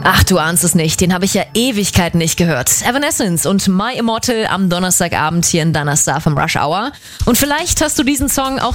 Ach, du ahnst es nicht. Den habe ich ja Ewigkeiten nicht gehört. Evanescence und My Immortal am Donnerstagabend hier in deiner Star vom Rush Hour. Und vielleicht hast du diesen Song auch